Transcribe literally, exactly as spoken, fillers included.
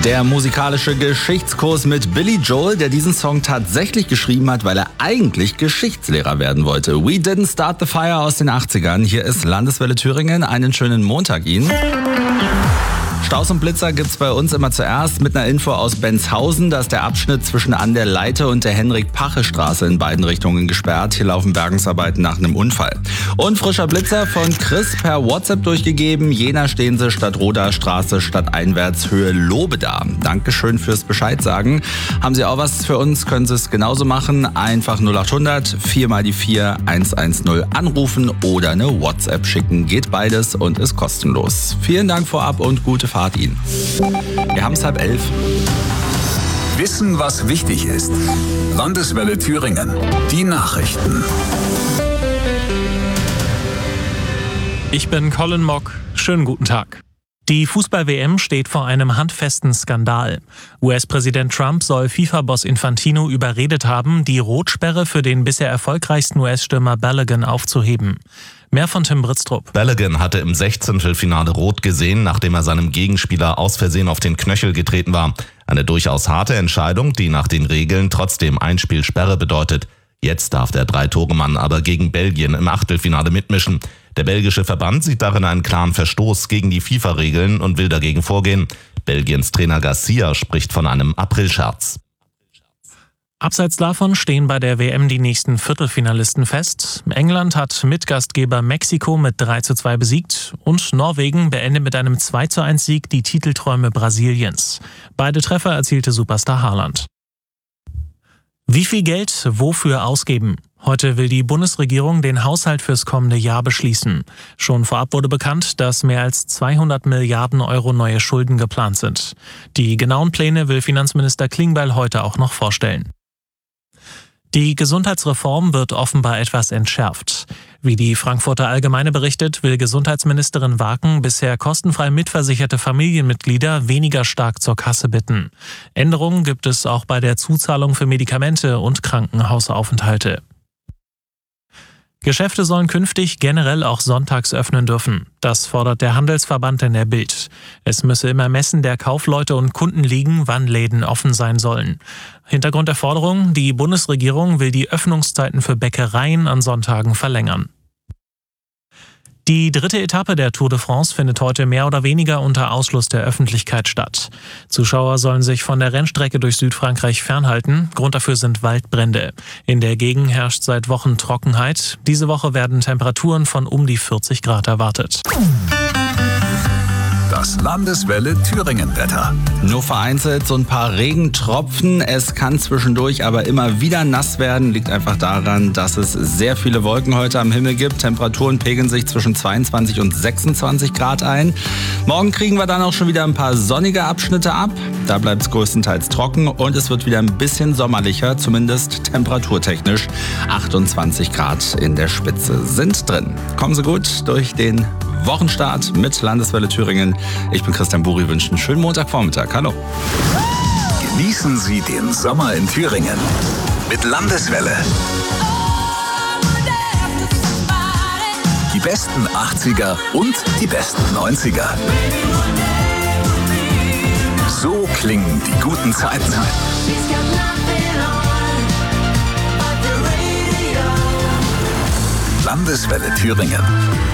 Der musikalische Geschichtskurs mit Billy Joel, der diesen Song tatsächlich geschrieben hat, weil er eigentlich Geschichtslehrer werden wollte. We Didn't Start the Fire aus den achtzigern. Hier ist Landeswelle Thüringen. Einen schönen Montag Ihnen. Staus und Blitzer gibt's bei uns immer zuerst mit einer Info aus Benshausen. Da ist der Abschnitt zwischen An der Leite und der Henrik-Pache-Straße in beiden Richtungen gesperrt. Hier laufen Bergungsarbeiten nach einem Unfall. Und frischer Blitzer von Chris per WhatsApp durchgegeben. Jena stehen sie Stadtroder Straße stadteinwärts Höhe Lobeda. Dankeschön fürs Bescheid sagen. Haben Sie auch was für uns, können Sie es genauso machen. Einfach null acht hundert vier mal die vier eins eins null anrufen oder eine WhatsApp schicken. Geht beides und ist kostenlos. Vielen Dank vorab und gute Fahrt Ihnen. Wir haben es halb elf. Wissen, was wichtig ist. Landeswelle Thüringen. Die Nachrichten. Ich bin Colin Mock. Schönen guten Tag. Die Fußball-W M steht vor einem handfesten Skandal. U S-Präsident Trump soll FIFA-Boss Infantino überredet haben, die Rotsperre für den bisher erfolgreichsten U S-Stürmer Balogun aufzuheben. Mehr von Tim Britztrup. Balogun hatte im Sechzehntelfinale rot gesehen, nachdem er seinem Gegenspieler aus Versehen auf den Knöchel getreten war. Eine durchaus harte Entscheidung, die nach den Regeln trotzdem Einspielsperre bedeutet. Jetzt darf der Drei-Tore-Mann aber gegen Belgien im Achtelfinale mitmischen. Der belgische Verband sieht darin einen klaren Verstoß gegen die FIFA-Regeln und will dagegen vorgehen. Belgiens Trainer Garcia spricht von einem Aprilscherz. Abseits davon stehen bei der W M die nächsten Viertelfinalisten fest. England hat Mitgastgeber Mexiko mit drei zu zwei besiegt und Norwegen beendet mit einem zwei zu eins Sieg die Titelträume Brasiliens. Beide Treffer erzielte Superstar Haaland. Wie viel Geld wofür ausgeben? Heute will die Bundesregierung den Haushalt fürs kommende Jahr beschließen. Schon vorab wurde bekannt, dass mehr als zweihundert Milliarden Euro neue Schulden geplant sind. Die genauen Pläne will Finanzminister Klingbeil heute auch noch vorstellen. Die Gesundheitsreform wird offenbar etwas entschärft. Wie die Frankfurter Allgemeine berichtet, will Gesundheitsministerin Waken bisher kostenfrei mitversicherte Familienmitglieder weniger stark zur Kasse bitten. Änderungen gibt es auch bei der Zuzahlung für Medikamente und Krankenhausaufenthalte. Geschäfte sollen künftig generell auch sonntags öffnen dürfen. Das fordert der Handelsverband in der Bild. Es müsse im Ermessen der Kaufleute und Kunden liegen, wann Läden offen sein sollen. Hintergrund der Forderung: Die Bundesregierung will die Öffnungszeiten für Bäckereien an Sonntagen verlängern. Die dritte Etappe der Tour de France findet heute mehr oder weniger unter Ausschluss der Öffentlichkeit statt. Zuschauer sollen sich von der Rennstrecke durch Südfrankreich fernhalten. Grund dafür sind Waldbrände. In der Gegend herrscht seit Wochen Trockenheit. Diese Woche werden Temperaturen von um die vierzig Grad erwartet. Das Landeswelle Thüringen-Wetter. Nur vereinzelt so ein paar Regentropfen. Es kann zwischendurch aber immer wieder nass werden. Liegt einfach daran, dass es sehr viele Wolken heute am Himmel gibt. Temperaturen pegeln sich zwischen zweiundzwanzig und sechsundzwanzig Grad ein. Morgen kriegen wir dann auch schon wieder ein paar sonnige Abschnitte ab. Da bleibt es größtenteils trocken und es wird wieder ein bisschen sommerlicher, zumindest temperaturtechnisch. achtundzwanzig Grad in der Spitze sind drin. Kommen Sie gut durch den Wochenstart mit Landeswelle Thüringen. Ich bin Christian Buri, wünsche einen schönen Montagvormittag. Hallo. Genießen Sie den Sommer in Thüringen mit Landeswelle. Die besten achtziger und die besten neunziger. So klingen die guten Zeiten. Landeswelle Thüringen.